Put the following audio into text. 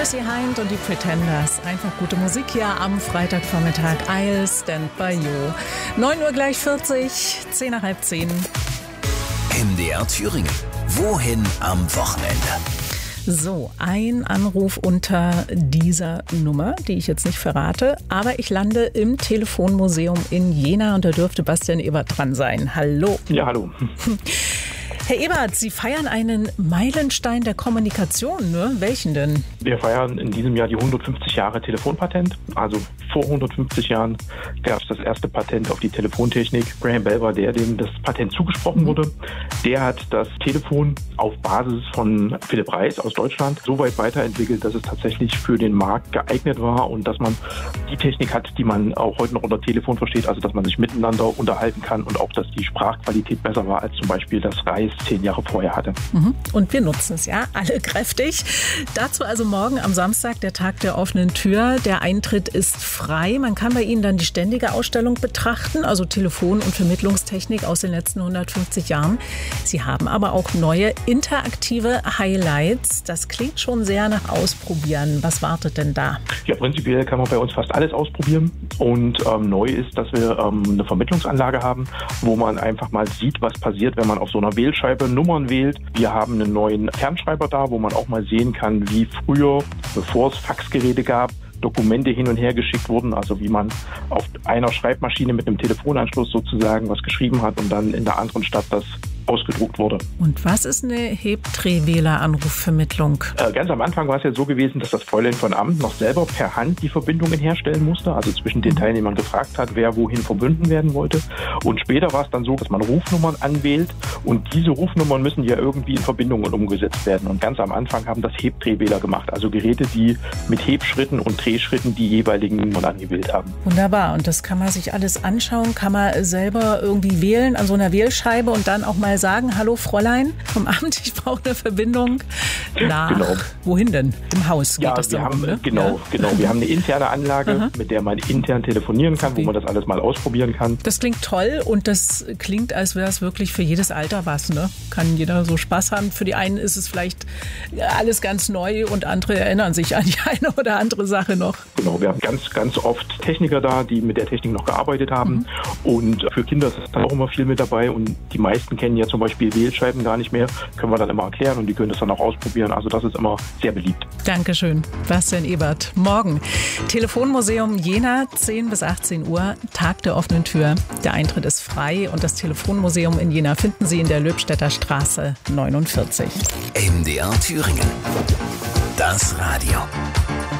Chrissy Hynde und die Pretenders. Einfach gute Musik hier am Freitagvormittag. I'll stand by you. 9 Uhr gleich 40, 10 nach halb 10. MDR Thüringen. Wohin am Wochenende? So, ein Anruf unter dieser Nummer, die ich jetzt nicht verrate, aber ich lande im Telefonmuseum in Jena und da dürfte Bastian Ebert dran sein. Hallo. Ja, hallo. Herr Ebert, Sie feiern einen Meilenstein der Kommunikation, ne? Welchen denn? Wir feiern in diesem Jahr die 150 Jahre Telefonpatent. Also vor 150 Jahren gab es das erste Patent auf die Telefontechnik. Graham Bell war der, dem das Patent zugesprochen wurde. Der hat das Telefon auf Basis von Philipp Reis aus Deutschland so weit weiterentwickelt, dass es tatsächlich für den Markt geeignet war und dass man die Technik hat, die man auch heute noch unter Telefon versteht, also dass man sich miteinander unterhalten kann und auch, dass die Sprachqualität besser war als zum Beispiel das Reis 10 Jahre vorher hatte. Und wir nutzen es ja alle kräftig. Dazu also morgen am Samstag der Tag der offenen Tür. Der Eintritt ist frei. Man kann bei Ihnen dann die ständige Ausstellung betrachten, also Telefon- und Vermittlungstechnik aus den letzten 150 Jahren. Sie haben aber auch neue interaktive Highlights. Das klingt schon sehr nach Ausprobieren. Was wartet denn da? Ja, prinzipiell kann man bei uns fast alles ausprobieren. Und neu ist, dass wir eine Vermittlungsanlage haben, wo man einfach mal sieht, was passiert, wenn man auf so einer Wählscheibe Nummern wählt. Wir haben einen neuen Fernschreiber da, wo man auch mal sehen kann, wie früher, bevor es Faxgeräte gab, Dokumente hin und her geschickt wurden, also wie man auf einer Schreibmaschine mit einem Telefonanschluss sozusagen was geschrieben hat und dann in der anderen Stadt das ausgedruckt wurde. Und was ist eine Hebdrehwähler-Anrufvermittlung? Ganz am Anfang war es ja so gewesen, dass das Fräulein von Amt noch selber per Hand die Verbindungen herstellen musste, also zwischen den Teilnehmern gefragt hat, wer wohin verbunden werden wollte. Und später war es dann so, dass man Rufnummern anwählt und diese Rufnummern müssen ja irgendwie in Verbindungen umgesetzt werden. Und ganz am Anfang haben das Hebdrehwähler gemacht, also Geräte, die mit Hebschritten und Drehschritten die jeweiligen Nummern angewählt haben. Wunderbar. Und das kann man sich alles anschauen, kann man selber irgendwie wählen an so einer Wählscheibe und dann auch mal sagen, hallo Fräulein vom Amt, ich brauche eine Verbindung nach, wohin denn? Im Haus geht das wir dann haben, ne? Genau. Wir haben eine interne Anlage, mit der man intern telefonieren kann, wo man das alles mal ausprobieren kann. Das klingt toll und das klingt, als wäre es wirklich für jedes Alter was, ne? Kann jeder so Spaß haben. Für die einen ist es vielleicht alles ganz neu und andere erinnern sich an die eine oder andere Sache noch. Genau, wir haben ganz oft Techniker da, die mit der Technik noch gearbeitet haben. Und für Kinder ist da auch immer viel mit dabei und die meisten kennen ja zum Beispiel Wählscheiben gar nicht mehr, können wir dann immer erklären und die können das dann auch ausprobieren. Also das ist immer sehr beliebt. Dankeschön, Bastian Ebert. Morgen Telefonmuseum Jena, 10 bis 18 Uhr, Tag der offenen Tür. Der Eintritt ist frei und das Telefonmuseum in Jena finden Sie in der Löbstädter Straße 49. MDR Thüringen. Das Radio.